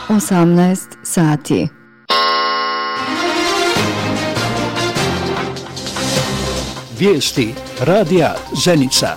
18 sati. Vijesti radija Zenica.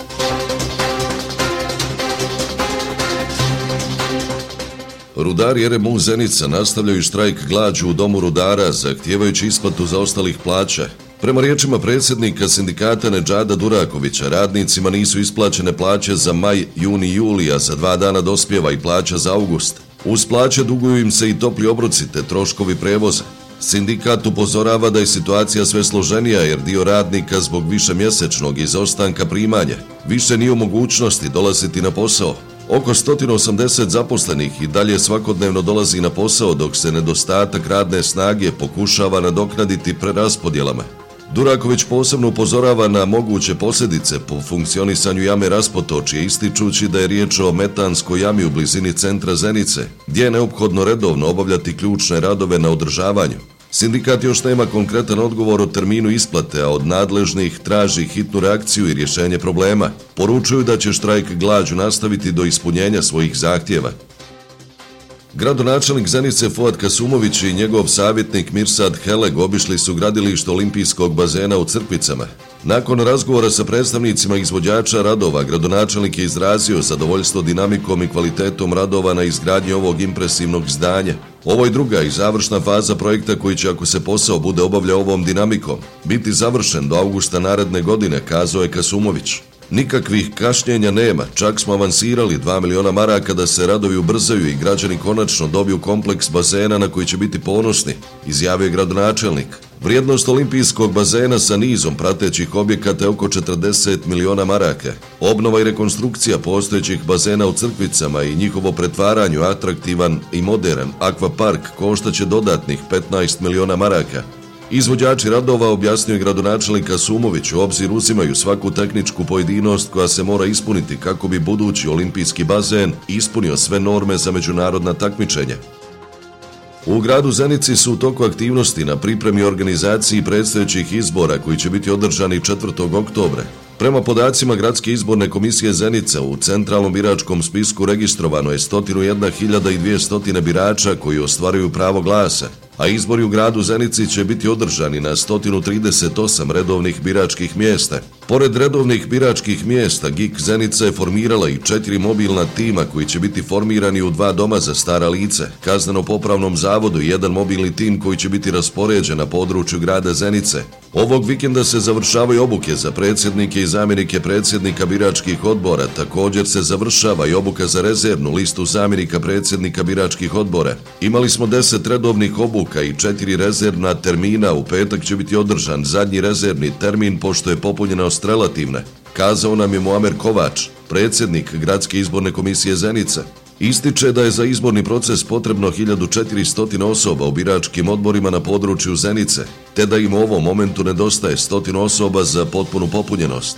Rudari RMU Zenica nastavljaju štrajk glađu u domu rudara, zahtijevajući isplatu zaostalih plaća. Prema riječima predsjednika sindikata Nedžada Durakovića, radnicima nisu isplaćene plaće za maj, juni i juli, a za 2 dana dospijeva i plaća za august. Uz plaće duguju im se i topli obroci te troškovi prevoza. Sindikat upozorava da je situacija sve složenija jer dio radnika zbog višemjesečnog izostanka primanja više nije u mogućnosti dolaziti na posao. Oko 180 zaposlenih i dalje svakodnevno dolazi na posao dok se nedostatak radne snage pokušava nadoknaditi preraspodjelama. Duraković posebno upozorava na moguće posljedice po funkcionisanju jame Raspotočje, ističući da je riječ o metanskoj jami u blizini centra Zenice, gdje je neophodno redovno obavljati ključne radove na održavanju. Sindikat još nema konkretan odgovor o terminu isplate, a od nadležnih traži hitnu reakciju i rješenje problema. Poručuju da će štrajk glađu nastaviti do ispunjenja svojih zahtjeva. Gradonačelnik Zenice Fuad Kasumović i njegov savjetnik Mirsad Heleg obišli su gradilište olimpijskog bazena u Crkvicama. Nakon razgovora sa predstavnicima izvođača radova, gradonačelnik je izrazio zadovoljstvo dinamikom i kvalitetom radova na izgradnji ovog impresivnog zdanja. Ovo je druga i završna faza projekta koji će, ako se posao bude obavljao ovom dinamikom, biti završen do avgusta naredne godine, kazao je Kasumović. Nikakvih kašnjenja nema, čak smo avansirali 2 miliona maraka da se radovi ubrzaju i građani konačno dobiju kompleks bazena na koji će biti ponosni, izjavio je gradonačelnik. Vrijednost olimpijskog bazena sa nizom pratećih objekata je oko 40 miliona maraka. Obnova i rekonstrukcija postojećih bazena u Crkvicama i njihovo pretvaranje u atraktivan i modern akvapark koštaće dodatnih 15 miliona maraka. Izvođači radova, objasnio je gradonačelnik Kasumović, u obzir uzimaju svaku tehničku pojedinost koja se mora ispuniti kako bi budući olimpijski bazen ispunio sve norme za međunarodna takmičenja. U gradu Zenici su u toku aktivnosti na pripremi organizaciji predstojećih izbora koji će biti održani 4. oktobra. Prema podacima Gradske izborne komisije Zenica, u centralnom biračkom spisku registrovano je 101.200 birača koji ostvaruju pravo glasa, a izbori u gradu Zenici će biti održani na 138 redovnih biračkih mjesta. Pored redovnih biračkih mjesta, GIK Zenica je formirala i 4 mobilna tima koji će biti formirani u 2 doma za stara lice, kazneno-popravnom zavodu i 1 mobilni tim koji će biti raspoređen na području grada Zenice. Ovog vikenda se završavaju obuke za predsjednike i zamjenike predsjednika biračkih odbora, također se završava i obuka za rezervnu listu zamjenika predsjednika biračkih odbora. Imali smo 10 redovnih obuka i 4 rezervna termina, u petak će biti održan zadnji rezervni termin pošto je popunjenost relativna, kazao nam je Muamer Kovač, predsjednik Gradske izborne komisije Zenica. Ističe da je za izborni proces potrebno 1400 osoba u biračkim odborima na području Zenice, te da im u ovom momentu nedostaje 100 osoba za potpunu popunjenost.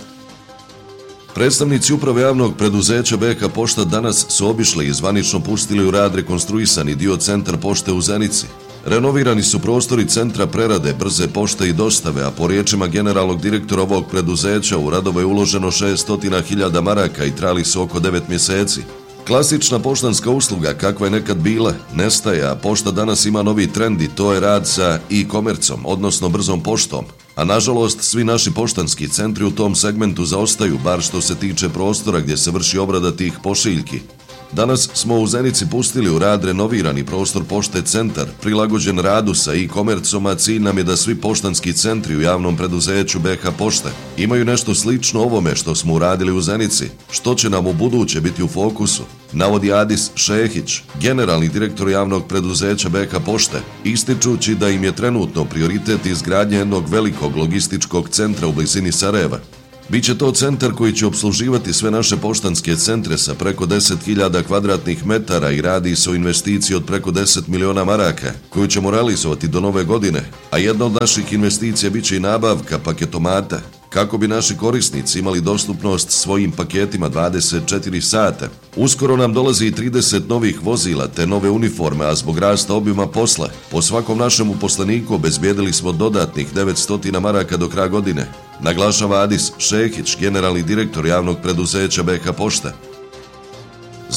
Predstavnici uprave javnog preduzeća BH Pošta danas su obišli i zvanično pustili u rad rekonstruisani dio centra pošte u Zenici. Renovirani su prostori centra prerade, brze pošte i dostave, a po riječima generalnog direktora ovog preduzeća u radove je uloženo 600.000 maraka i trajali su oko 9 mjeseci. Klasična poštanska usluga, kakva je nekad bila, nestaje, a pošta danas ima novi trend i to je rad sa e-komercom, odnosno brzom poštom. A nažalost, svi naši poštanski centri u tom segmentu zaostaju, bar što se tiče prostora gdje se vrši obrada tih pošiljki. Danas smo u Zenici pustili u rad renovirani prostor pošte centar, prilagođen radu sa e-komercom, a cilj nam je da svi poštanski centri u javnom preduzeću BH Pošte imaju nešto slično ovome što smo uradili u Zenici, što će nam u buduće biti u fokusu, navodi Adis Šehić, generalni direktor javnog preduzeća BH Pošte, ističući da im je trenutno prioritet izgradnje jednog velikog logističkog centra u blizini Sarajeva. Biće to centar koji će opsluživati sve naše poštanske centre sa preko 10.000 kvadratnih metara i radi se o investiciji od preko 10 miliona maraka, koju ćemo realizovati do nove godine, a jedna od naših investicija biće i nabavka paketomata, kako bi naši korisnici imali dostupnost svojim paketima 24 sata. Uskoro nam dolazi i 30 novih vozila te nove uniforme, a zbog rasta obima posla, po svakom našem uposleniku obezbijedili smo dodatnih 900 maraka do kraja godine, naglašava Adis Šehić, generalni direktor javnog preduzeća BH Pošta.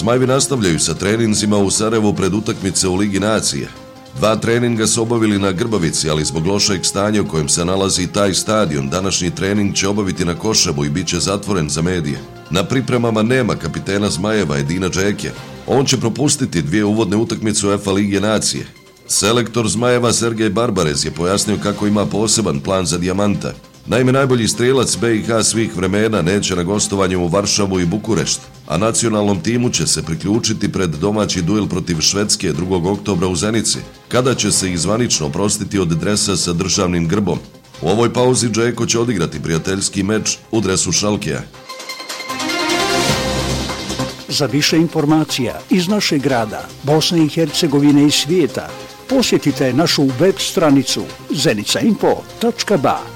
Zmajevi nastavljaju sa treninzima u Sarajevu pred utakmice u Ligi nacije. 2 treninga su obavili na Grbavici, ali zbog lošeg stanja u kojem se nalazi taj stadion, današnji trening će obaviti na Košavu i bit će zatvoren za medije. Na pripremama nema kapitena Zmajeva Edina Džeke. On će propustiti 2 uvodne utakmice u UEFA Lige nacije. Selektor Zmajeva Sergej Barbarez je pojasnio kako ima poseban plan za Dijamanta. Naime, najbolji strelac BiH svih vremena neće na gostovanju u Varšavu i Bukurešt, a nacionalnom timu će se priključiti pred domaći duel protiv Švedske 2. oktobra u Zenici, kada će se izvanično oprostiti od dresa sa državnim grbom. U ovoj pauzi Džeko će odigrati prijateljski meč u dresu Šalkeja. Za više informacija iz našeg grada, Bosne i Hercegovine i svijeta, posjetite našu web stranicu zenica.info.ba.